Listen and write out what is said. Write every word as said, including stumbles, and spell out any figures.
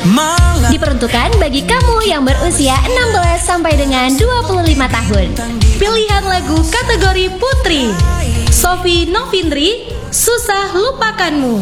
Diperuntukkan bagi kamu yang berusia enam belas sampai dengan dua puluh lima tahun. Pilihan lagu kategori Putri, Sophie Novindri, Susah Lupakanmu.